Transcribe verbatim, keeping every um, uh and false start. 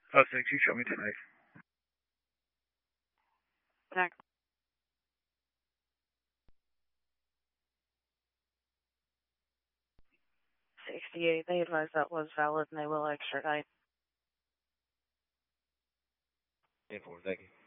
Oh, six, you show me tonight. Zach. sixty-eight, they advised that was valid and they will extradite. ten four, thank you.